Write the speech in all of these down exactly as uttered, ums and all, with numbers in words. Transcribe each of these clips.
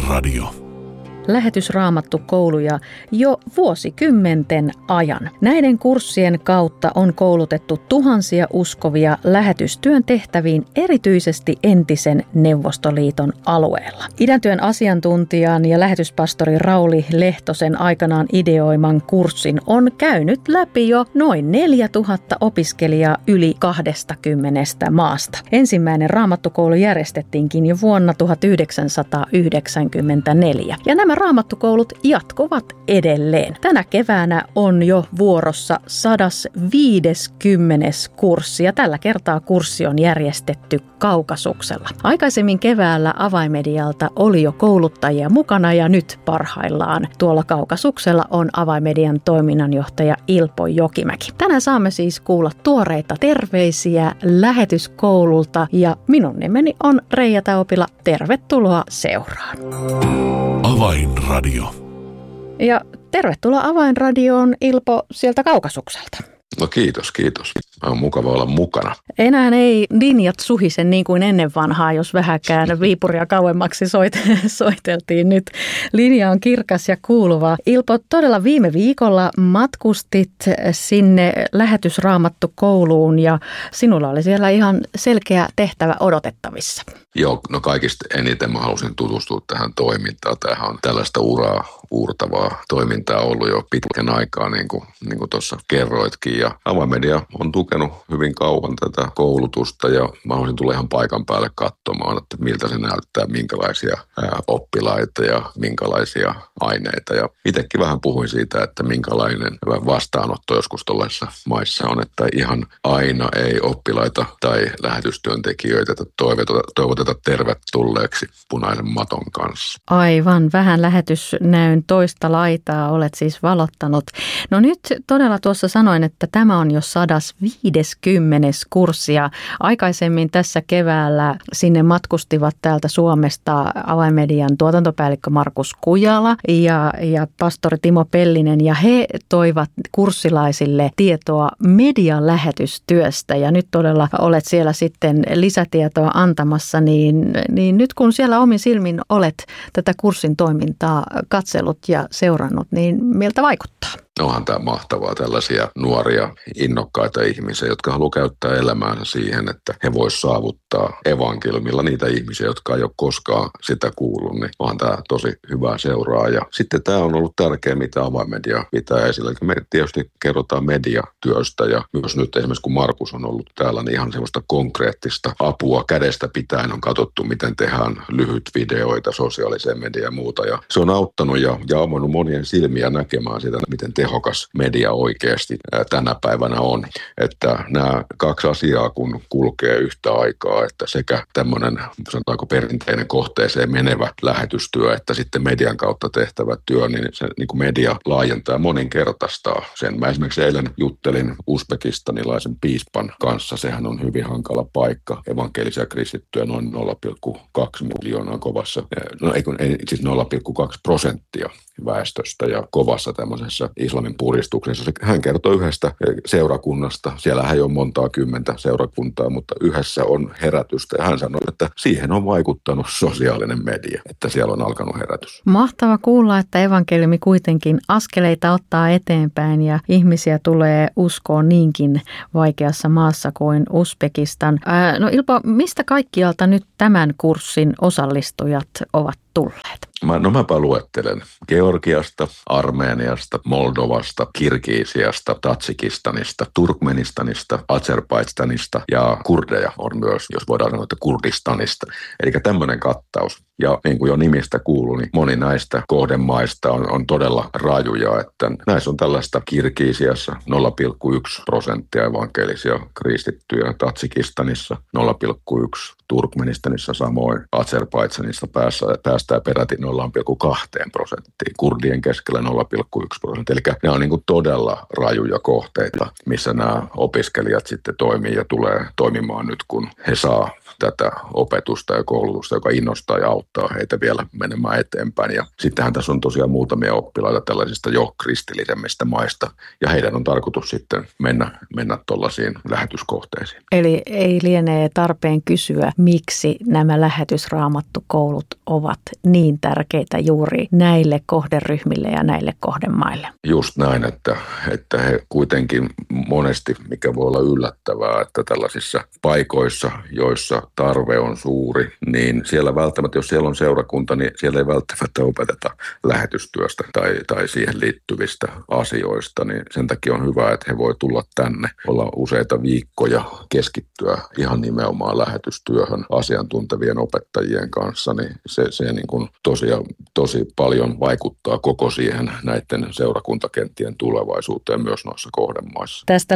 Avainradio. Lähetysraamattukouluja jo vuosikymmenten ajan. Näiden kurssien kautta on koulutettu tuhansia uskovia lähetystyön tehtäviin erityisesti entisen Neuvostoliiton alueella. Idäntyön asiantuntijan ja lähetyspastori Rauli Lehtosen aikanaan ideoiman kurssin on käynyt läpi jo noin neljätuhatta opiskelijaa yli kaksikymmentä maasta. Ensimmäinen raamattukoulu järjestettiinkin jo vuonna tuhatyhdeksänsataayhdeksänkymmentäneljä. Ja nämä raamattukoulut jatkuvat edelleen. Tänä keväänä on jo vuorossa sadas viideskymmenes kurssi ja tällä kertaa kurssi on järjestetty Kaukasuksella. Aikaisemmin keväällä Avainmedialta oli jo kouluttajia mukana ja nyt parhaillaan tuolla Kaukasuksella on Avainmedian toiminnanjohtaja Ilpo Jokimäki. Tänään saamme siis kuulla tuoreita terveisiä lähetyskoululta ja minun nimeni on Reija Taupila. Tervetuloa seuraan. Avainradio. Ja tervetuloa Avainradioon, Ilpo, sieltä Kaukasukselta. No kiitos, kiitos. On mukava olla mukana. Enää ei linjat suhise niin kuin ennen vanhaa, jos vähäkään Viipuria kauemmaksi soit- soiteltiin. Nyt linja on kirkas ja kuuluva. Ilpo, todella viime viikolla matkustit sinne lähetysraamattukouluun ja sinulla oli siellä ihan selkeä tehtävä odotettavissa. Joo, no kaikista eniten mä halusin tutustua tähän toimintaan. Tämähän on tällaista uraa uurtavaa toimintaa ollut jo pitkän aikaa, niin kuin, niin kuin tuossa kerroitkin. Ja Avainmedia on tukenut hyvin kauan tätä koulutusta ja mä haluaisin tulla ihan paikan päälle katsomaan, että miltä se näyttää, minkälaisia ää, oppilaita ja minkälaisia aineita. Ja itsekin vähän puhuin siitä, että minkälainen vastaanotto joskus tuollaisissa maissa on, että ihan aina ei oppilaita tai lähetystyöntekijöitä toivoteta, toivoteta tervetulleeksi punaisen maton kanssa. Aivan, vähän lähetysnäyn toista laitaa olet siis valottanut. No nyt todella tuossa sanoin, että tämä on jo sadas viideskymmenes kurssi ja aikaisemmin tässä keväällä sinne matkustivat täältä Suomesta Avainmedian tuotantopäällikkö Markus Kujala ja, ja pastori Timo Pellinen ja he toivat kurssilaisille tietoa median lähetystyöstä ja nyt todella olet siellä sitten lisätietoa antamassa, niin, niin nyt kun siellä omin silmin olet tätä kurssin toimintaa katsellut ja seurannut, niin miltä vaikuttaa? Onhan tämä mahtavaa, tällaisia nuoria, innokkaita ihmisiä, jotka haluaa käyttää elämäänsä siihen, että he voisivat saavuttaa evankeliumilla niitä ihmisiä, jotka ei ole koskaan sitä kuullut. Niin onhan tämä tosi hyvää seuraa. Ja sitten tämä on ollut tärkeä, mitä Avainmedia pitää esillä. Eli me tietysti kerrotaan mediatyöstä ja myös nyt esimerkiksi kun Markus on ollut täällä, niin ihan semmoista konkreettista apua kädestä pitäen on katsottu, miten tehdään lyhyt videoita, sosiaaliseen mediaan ja muuta. Ja se on auttanut ja, ja avannut monien silmiä näkemään sitä, miten tehokas media oikeasti tänä päivänä on. Että nämä kaksi asiaa, kun kulkee yhtä aikaa, että sekä tämmöinen, sanotaanko perinteinen kohteeseen menevä lähetystyö, että sitten median kautta tehtävä työ, niin se niin kuin media laajentaa moninkertaistaa sen. Mä esimerkiksi eilen juttelin uzbekistanilaisen piispan kanssa. Sehän on hyvin hankala paikka. Evankelisia kristittyjä noin nolla pilkku kaksi miljoonaa kovassa, no ei, ei siis nolla pilkku kaksi prosenttia väestöstä ja kovassa tämmöisessä islamin puristuksessa. Hän kertoi yhdestä seurakunnasta. Siellä ei ole montaa kymmentä seurakuntaa, mutta yhdessä on herätystä. Ja hän sanoi, että siihen on vaikuttanut sosiaalinen media, että siellä on alkanut herätys. Mahtava kuulla, että evankeliumi kuitenkin askeleita ottaa eteenpäin ja ihmisiä tulee uskoon niinkin vaikeassa maassa kuin Uzbekistan. Ää, no Ilpo, mistä kaikkialta nyt tämän kurssin osallistujat ovat tulleet? Mä, no mäpä luettelen. Georgiasta, Armeniasta, Moldovasta, Kirgisiasta, Tatsikistanista, Turkmenistanista, Azerbaidžanista ja kurdeja on myös, jos voidaan sanoa, että Kurdistanista. Eli tämmöinen kattaus. Ja niin kuin jo nimistä kuuluu, niin moni näistä kohdemaista on, on todella rajuja. Että näissä on tällaista Kirgisiassa nolla pilkku yksi prosenttia evankelisia kristittyjä, Tatsikistanissa nolla pilkku yksi, Turkmenistanissa samoin, Azerbaidžanissa päästään peräti nolla pilkku kaksi prosenttia, kurdien keskellä nolla pilkku yksi prosenttia. Eli nämä on niin kuin todella rajuja kohteita, missä nämä opiskelijat sitten toimii ja tulee toimimaan nyt, kun he saa tätä opetusta ja koulutusta, joka innostaa ja auttaa heitä vielä menemään eteenpäin. Ja sittenhän tässä on tosiaan muutamia oppilaita tällaisista jo kristillisemmistä maista, ja heidän on tarkoitus sitten mennä, mennä tuollaisiin lähetyskohteisiin. Eli ei lienee tarpeen kysyä, miksi nämä lähetysraamattukoulut ovat niin tärkeitä juuri näille kohderyhmille ja näille kohdemaille. Just näin, että, että he kuitenkin monesti, mikä voi olla yllättävää, että tällaisissa paikoissa, joissa tarve on suuri, niin siellä välttämättä, jos siellä on seurakunta, niin siellä ei välttämättä opeteta lähetystyöstä tai, tai siihen liittyvistä asioista, niin sen takia on hyvä, että he voi tulla tänne, olla useita viikkoja, keskittyä ihan nimenomaan lähetystyöhön asiantuntevien opettajien kanssa, niin se, se niin kuin tosiaan, tosi paljon vaikuttaa koko siihen näiden seurakuntakenttien tulevaisuuteen myös noissa kohdemaissa. Tästä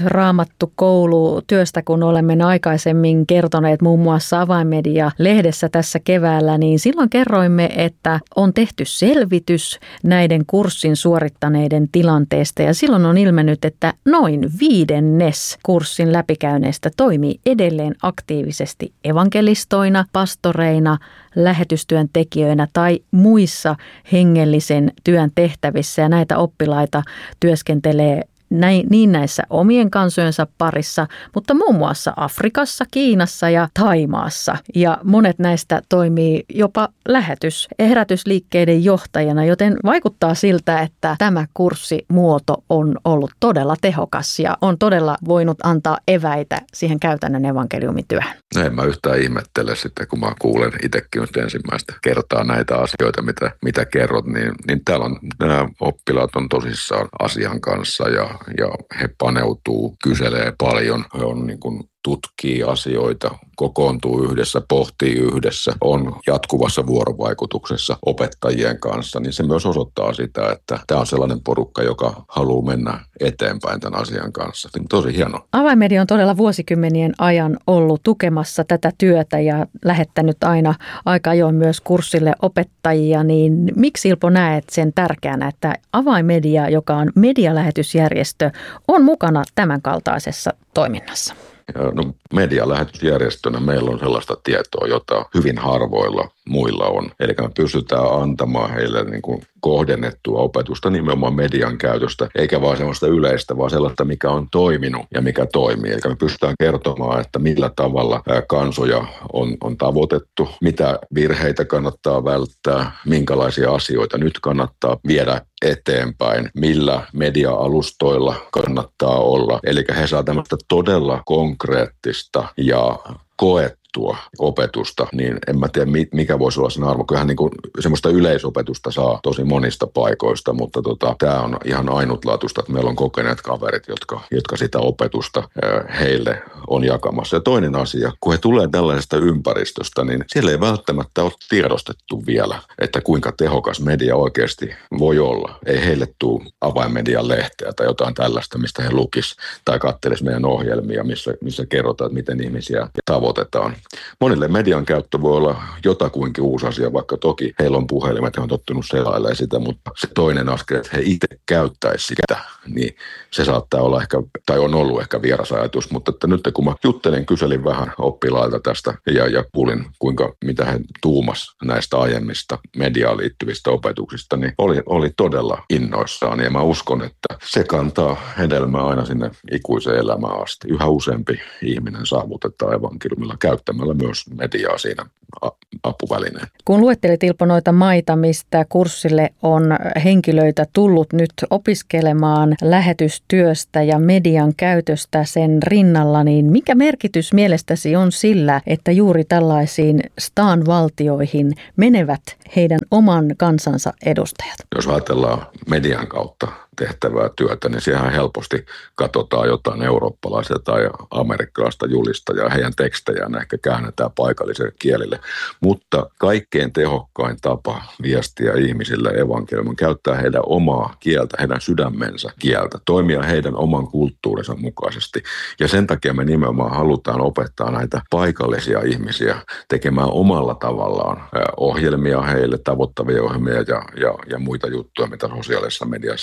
lähetysraamattukoulutyöstä, kun olemme aikaisemmin kertoneet muun muassa Avainmedia-lehdessä tässä keväällä, niin silloin kerroimme, että on tehty selvitys näiden kurssin suorittaneiden tilanteesta ja silloin on ilmennyt, että noin viidennes kurssin läpikäyneistä toimii edelleen aktiivisesti evankelistoina, pastoreina, lähetystyön tekijöinä tai muissa hengellisen työn tehtävissä ja näitä oppilaita työskentelee näin, niin näissä omien kansojensa parissa, mutta muun muassa Afrikassa, Kiinassa ja Thaimaassa. Ja monet näistä toimii jopa lähetys, herätysliikkeiden johtajana, joten vaikuttaa siltä, että tämä kurssimuoto on ollut todella tehokas ja on todella voinut antaa eväitä siihen käytännön evankeliumityöhön. No en mä yhtään ihmettele sitten, kun mä kuulen itsekin nyt ensimmäistä kertaa näitä asioita, mitä, mitä kerrot, niin, niin täällä on, nämä oppilaat on tosissaan asian kanssa ja ja he paneutuu, kyselee paljon, he on niin kuin tutkii asioita, kokoontuu yhdessä, pohtii yhdessä, on jatkuvassa vuorovaikutuksessa opettajien kanssa, niin se myös osoittaa sitä, että tämä on sellainen porukka, joka haluaa mennä eteenpäin tämän asian kanssa. Tosi hieno. Avainmedia on todella vuosikymmenien ajan ollut tukemassa tätä työtä ja lähettänyt aina aika ajoin myös kurssille opettajia, niin miksi Ilpo näet sen tärkeänä, että Avainmedia, joka on medialähetysjärjestö, on mukana tämän kaltaisessa toiminnassa? No, medialähetysjärjestönä meillä on sellaista tietoa, jota hyvin harvoilla muilla on. Eli me pystytään antamaan heille niin kuin kohdennettua opetusta nimenomaan median käytöstä, eikä vaan sellaista yleistä, vaan sellaista, mikä on toiminut ja mikä toimii. Eli me pystytään kertomaan, että millä tavalla kansoja on, on tavoitettu, mitä virheitä kannattaa välttää, minkälaisia asioita nyt kannattaa viedä eteenpäin, millä media-alustoilla kannattaa olla. Eli he saa tämmöistä todella konkreettista ja koettua opetusta, niin en mä tiedä mikä voisi olla sen arvo. Kyllähän niin kuin semmoista yleisopetusta saa tosi monista paikoista, mutta tota, tämä on ihan ainutlaatuista, että meillä on kokeneet kaverit, jotka, jotka sitä opetusta heille on jakamassa. Ja toinen asia, kun he tulee tällaisesta ympäristöstä, niin siellä ei välttämättä ole tiedostettu vielä, että kuinka tehokas media oikeasti voi olla. Ei heille tule Avainmedian lehteä tai jotain tällaista, mistä he lukis tai kattelis meidän ohjelmia, missä, missä kerrotaan, että miten ihmisiä tavoitetaan. Monille median käyttö voi olla jotakuinkin uusi asia, vaikka toki heillä on puhelimet, he on tottunut selailemaan sitä, mutta se toinen askel, että he itse käyttäisivät sitä, niin se saattaa olla ehkä, tai on ollut ehkä vieras ajatus, mutta että nyt kun mä juttelin, kyselin vähän oppilailta tästä ja, ja kuulin, kuinka, mitä he tuumas näistä aiemmista mediaan liittyvistä opetuksista, niin oli, oli todella innoissaan ja mä uskon, että se kantaa hedelmää aina sinne ikuiseen elämään asti. Yhä useampi ihminen saavutetaan evankeliumilla käyttämällä myös mediaa siinä apuvälineen. Kun luettelit Ilpo noita maita, mistä kurssille on henkilöitä tullut nyt opiskelemaan lähetystyöstä ja median käytöstä sen rinnalla, niin mikä merkitys mielestäsi on sillä, että juuri tällaisiin staan valtioihin menevät heidän oman kansansa edustajat? Jos ajatellaan median kautta tehtävää työtä, niin siihen helposti katsotaan jotain eurooppalaista tai amerikkalaista julistajaa, heidän tekstejään ehkä käännetään paikalliselle kielille. Mutta kaikkein tehokkain tapa viestiä ihmisille evankeliumin käyttää heidän omaa kieltä, heidän sydämensä kieltä, toimia heidän oman kulttuurinsa mukaisesti. Ja sen takia me nimenomaan halutaan opettaa näitä paikallisia ihmisiä tekemään omalla tavallaan ohjelmia heille, tavoittavia ohjelmia ja, ja, ja muita juttuja, mitä sosiaalisessa mediassa ja muuta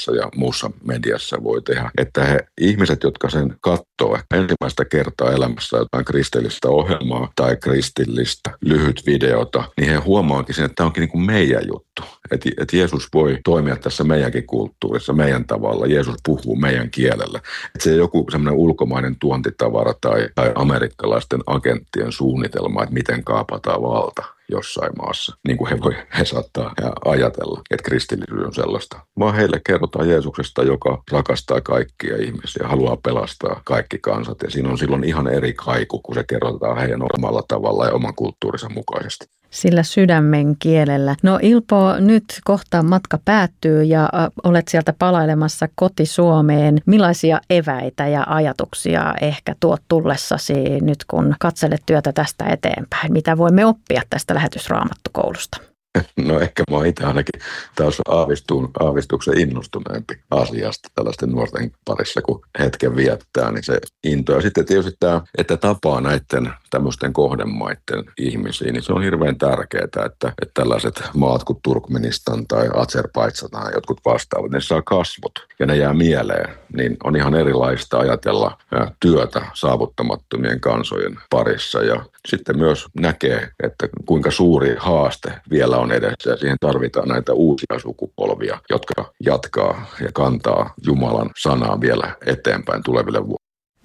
muussa mediassa voi tehdä. Että he ihmiset, jotka sen katsoo ensimmäistä kertaa elämässä jotain kristillistä ohjelmaa tai kristillistä lyhyt videota, niin he huomaakin sen, että tämä onkin niin kuin meidän juttu. Että et Jeesus voi toimia tässä meidänkin kulttuurissa, meidän tavalla. Jeesus puhuu meidän kielellä. Että se ei joku semmoinen ulkomainen tuontitavara tai, tai amerikkalaisten agenttien suunnitelma, että miten kaapataan valta jossain maassa, niin kuin he, voi, he saattaa ajatella, että kristillisyys on sellaista. Vaan heille kerrotaan Jeesuksesta, joka rakastaa kaikkia ihmisiä, haluaa pelastaa kaikki kansat. Ja siinä on silloin ihan eri kaiku, kun se kerrotaan heidän omalla tavalla ja oman kulttuurinsa mukaisesti. Sillä sydämen kielellä. No Ilpo, nyt kohta matka päättyy ja olet sieltä palailemassa koti-Suomeen. Millaisia eväitä ja ajatuksia ehkä tuot tullessasi nyt, kun katselet työtä tästä eteenpäin? Mitä voimme oppia tästä lähetysraamattukoulusta? No ehkä mä oon itse ainakin taas aavistuun, aavistuksen innostuneempi asiasta tällaisten nuorten parissa, kun hetken viettää, niin se into. Ja sitten tietysti tämä, että tapaa näiden tämmöisten kohdemaiden ihmisiä, niin se on hirveän tärkeää, että, että tällaiset maat kuin Turkmenistan tai Azerbaidžan tai jotkut vastaavat, ne saa kasvot ja ne jää mieleen, niin on ihan erilaista ajatella työtä saavuttamattomien kansojen parissa ja sitten myös näkee, että kuinka suuri haaste vielä on edessä ja siihen tarvitaan näitä uusia sukupolvia, jotka jatkaa ja kantaa Jumalan sanaa vielä eteenpäin tuleville vuosille.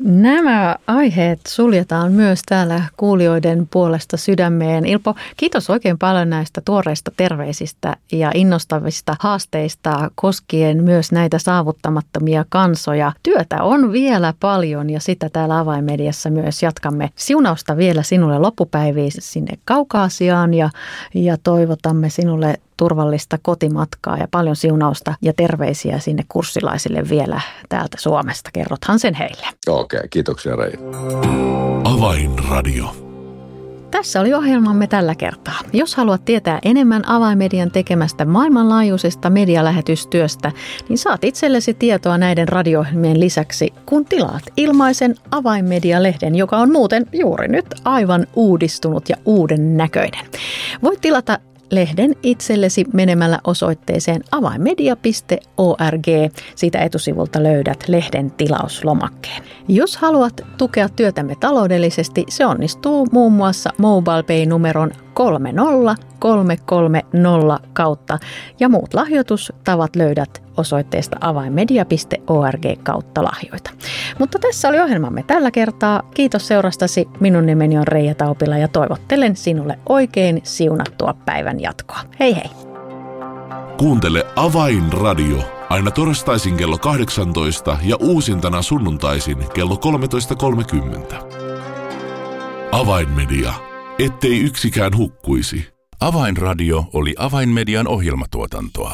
Nämä aiheet suljetaan myös täällä kuulijoiden puolesta sydämeen. Ilpo, kiitos oikein paljon näistä tuoreista terveisistä ja innostavista haasteista koskien myös näitä saavuttamattomia kansoja. Työtä on vielä paljon ja sitä täällä Avainmediassa myös jatkamme. Siunausta vielä sinulle loppupäiviin sinne Kaukaasiaan ja, ja toivotamme sinulle turvallista kotimatkaa ja paljon siunausta ja terveisiä sinne kurssilaisille vielä täältä Suomesta. Kerrothan sen heille. Okei, okay, kiitoksia Reija. Avainradio. Tässä oli ohjelmamme tällä kertaa. Jos haluat tietää enemmän Avainmedian tekemästä maailmanlaajuisesta medialähetystyöstä, niin saat itsellesi tietoa näiden radio-ohjelmien lisäksi, kun tilaat ilmaisen Avainmedia-lehden, joka on muuten juuri nyt aivan uudistunut ja uuden näköinen. Voit tilata lehden itsellesi menemällä osoitteeseen avainmedia piste org. Siitä etusivulta löydät lehden tilauslomakkeen. Jos haluat tukea työtämme taloudellisesti, se onnistuu muun muassa MobilePay-numeron kolme nolla kolme kolme nolla kautta ja muut lahjoitustavat löydät osoitteesta avainmedia piste org kautta lahjoita. Mutta tässä oli ohjelmamme tällä kertaa. Kiitos seurastasi. Minun nimeni on Reija Taupila ja toivottelen sinulle oikein siunattua päivän jatkoa. Hei hei! Kuuntele Avainradio aina torstaisin kello kahdeksantoista ja uusintana sunnuntaisin kello kolmetoista kolmekymmentä. Avainmedia. Ettei yksikään hukkuisi. Avainradio oli Avainmedian ohjelmatuotantoa.